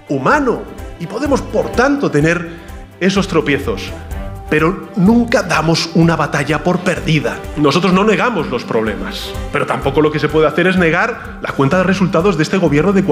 humano y podemos, por tanto, tener esos tropiezos. Pero nunca damos una batalla por perdida. Nosotros no negamos los problemas, pero tampoco lo que se puede hacer es negar la cuenta de resultados de este gobierno de